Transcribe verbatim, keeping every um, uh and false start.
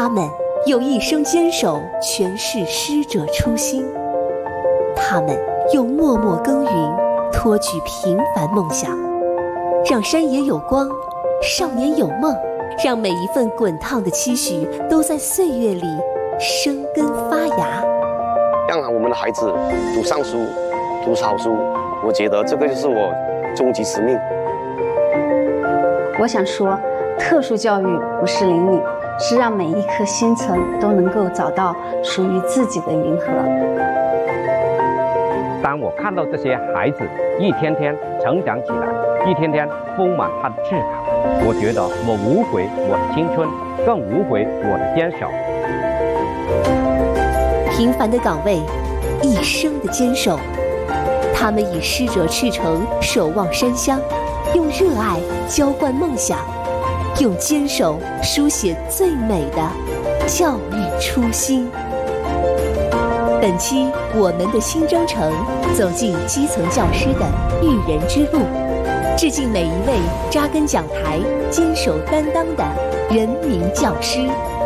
们用一生坚守诠释师者初心，他们用默默耕耘托举平凡梦想，让山野有光，少年有梦，让每一份滚烫的期许都在岁月里生根发芽。 让我们的孩子读上书，读好书，我觉得这个就是我终极使命。 我想说，特殊教育不是灵敏，是让每一颗星辰都能够找到属于自己的银河。 当我看到这些孩子一天天成长起来，一天天丰满他的志考，我觉得我无悔我的青春，更无悔我的坚守。 平凡的岗位，一生的坚守，他们以师者赤诚守望山乡，用热爱浇灌梦想，用坚守书写最美的教育初心。本期我们的新征程走进基层教师的育人之路，致敬每一位扎根讲台、坚守担当的人民教师。